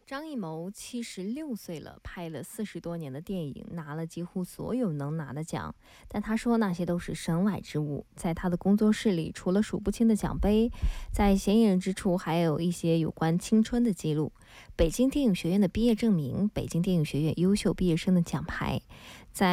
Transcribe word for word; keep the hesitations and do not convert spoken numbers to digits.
张艺谋七十六岁了，拍了四十多年的电影，拿了几乎所有能拿的奖，但他说那些都是身外之物。在他的工作室里，除了数不清的奖杯，在显眼之处还有一些有关青春的记录：北京电影学院的毕业证明，北京电影学院优秀毕业生的奖牌。在